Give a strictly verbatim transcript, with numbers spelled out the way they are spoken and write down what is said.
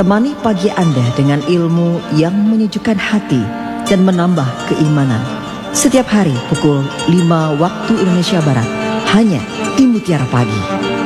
Temani pagi Anda dengan ilmu yang menyejukkan hati dan menambah keimanan. Setiap hari pukul lima waktu Indonesia Barat, hanya di Mutiara Pagi.